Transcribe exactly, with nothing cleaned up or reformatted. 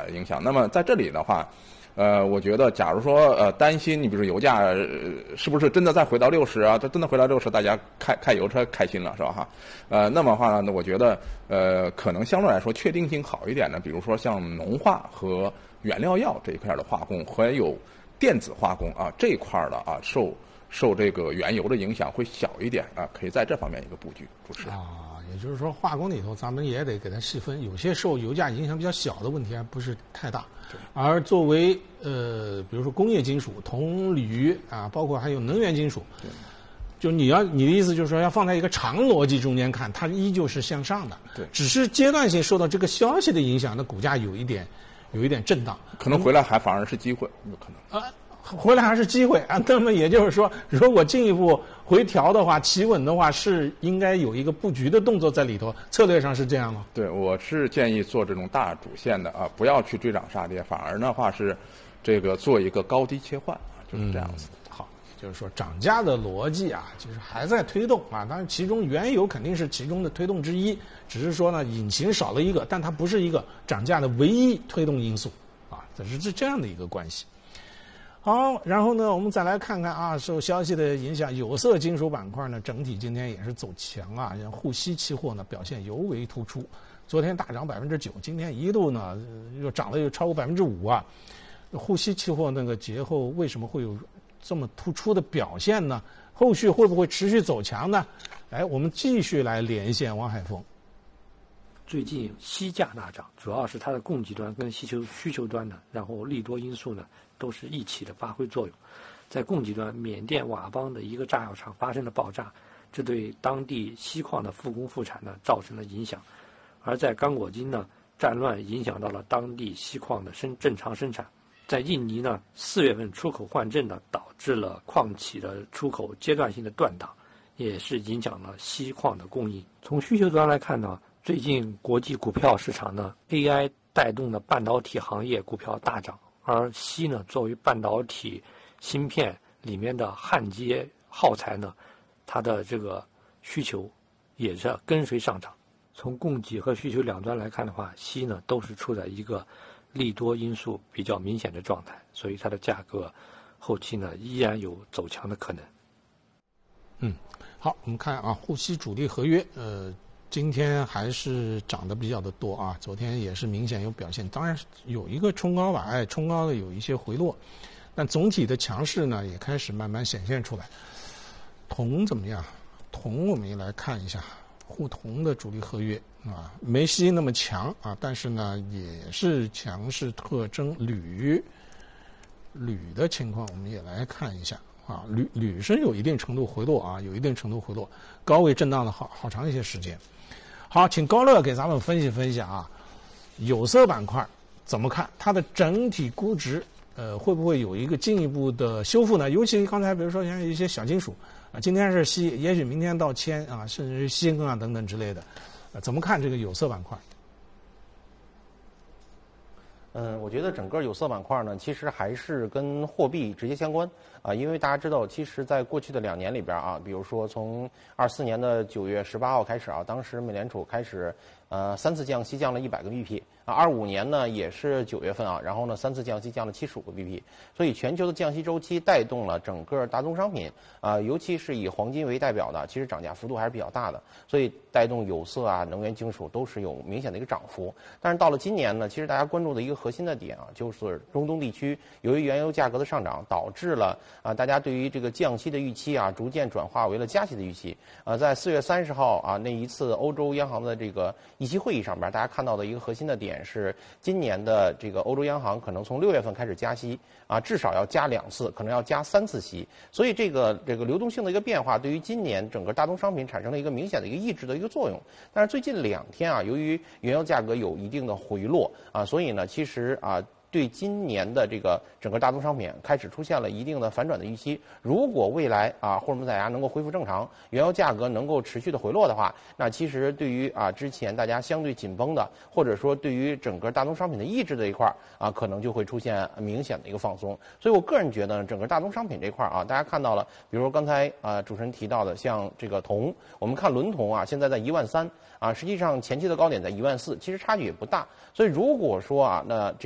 影响。那么在这里的话，呃，我觉得假如说呃担心你比如说油价、呃、是不是真的再回到六十啊，它真的回到六十，大家开开油车开心了是吧哈？呃，那么的话呢，我觉得呃可能相对来说确定性好一点的，比如说像农化和原料药这一块的化工，还有电子化工啊这一块的啊受。受这个原油的影响会小一点啊，可以在这方面一个布局。主持人啊，也就是说，化工里头咱们也得给它细分，有些受油价影响比较小的问题还不是太大。而作为呃，比如说工业金属、铜、铝啊，包括还有能源金属，就你要你的意思就是说，要放在一个长逻辑中间看，它依旧是向上的。 对， 只是阶段性受到这个消息的影响，那股价有一点有一点震荡， 可能回来还反而是机会，有可能啊。回来还是机会啊，那么也就是说，如果进一步回调的话，企稳的话，是应该有一个布局的动作在里头，策略上是这样吗？ 对，我是建议做这种大主线的啊，不要去追涨杀跌，反而的话是这个做一个高低切换啊，就是这样子。 嗯、好，就是说涨价的逻辑啊，就是还在推动啊，当然其中原油肯定是其中的推动之一，只是说呢，引擎少了一个，但它不是一个涨价的唯一推动因素啊，这是这这样的一个关系。好，然后呢，我们再来看看啊，受消息的影响，有色金属板块呢，整体今天也是走强啊，像沪锡期货呢表现尤为突出，昨天大涨百分之九，今天一度呢又涨了又超过百分之五啊。沪锡期货那个节后为什么会有这么突出的表现呢？后续会不会持续走强呢？哎，我们继续来连线王海峰。 最近锡价大涨，主要是它的供给端跟需求需求端呢，然后利多因素呢都是一起的发挥作用。在供给端，缅甸佤邦的一个炸药厂发生了爆炸，这对当地锡矿的复工复产呢造成了影响。而在刚果金呢，战乱影响到了当地锡矿的生正常生产。在印尼呢，四月份出口换证呢，导致了矿企的出口阶段性的断档，也是影响了锡矿的供应。从需求端来看呢，最近国际股票市场呢 ，A I 带动的半导体行业股票大涨，而锡呢作为半导体芯片里面的焊接耗材呢，它的这个需求也是跟随上涨。从供给和需求两端来看的话，锡呢都是处在一个利多因素比较明显的状态，所以它的价格后期呢依然有走强的可能。 嗯，好，我们看啊，沪锡主力合约，呃。今天还是涨得比较的多啊，昨天也是明显有表现，当然有一个冲高吧，哎，冲高的有一些回落，但总体的强势呢也开始慢慢显现出来。铜怎么样？铜我们也来看一下，沪铜的主力合约啊，没锡那么强啊，但是呢也是强势特征。铝，铝的情况我们也来看一下。啊，铝铝是有一定程度回落啊，有一定程度回落，高位震荡了好好长一些时间。好，请高乐给咱们分析分析啊，有色板块怎么看？它的整体估值，呃，会不会有一个进一步的修复呢？尤其刚才比如说像一些小金属啊，今天是锡，也许明天到铅啊，甚至是锌啊等等之类的，呃，怎么看这个有色板块？ 嗯，我觉得整个有色板块呢，其实还是跟货币直接相关啊，因为大家知道，其实在过去的两年里边啊，比如说从二四年的九月十八号开始啊，当时美联储开始呃三次降息，降了一百个 B P 啊，二五年呢也是九月份啊，然后呢三次降息，降了七十五个 B P， 所以全球的降息周期带动了整个大宗商品啊，尤其是以黄金为代表的，其实涨价幅度还是比较大的，所以带动有色啊、能源金属都是有明显的一个涨幅。但是到了今年呢，其实大家关注的一个核心的点啊，就是中东地区由于原油价格的上涨，导致了啊大家对于这个降息的预期啊，逐渐转化为了加息的预期。啊，在四月三十号啊那一次欧洲央行的这个议息会议上边，大家看到的一个核心的点是，今年的这个欧洲央行可能从六月份开始加息啊，至少要加两次，可能要加三次息。所以这个这个流动性的一个变化，对于今年整个大宗商品产生了一个明显的一个抑制的一个作用。但是最近两天啊，由于原油价格有一定的回落啊，所以呢，其实啊。对今年的这个整个大宗商品开始出现了一定的反转的预期。如果未来啊货轮增压能够恢复正常，原油价格能够持续的回落的话，那其实对于啊之前大家相对紧绷的，或者说对于整个大宗商品的抑制这一块啊，可能就会出现明显的一个放松。所以我个人觉得，整个大宗商品这块啊，大家看到了，比如说刚才啊主持人提到的，像这个铜，我们看伦铜啊，现在在一万三啊，实际上前期的高点在一万四，其实差距也不大。所以如果说啊，那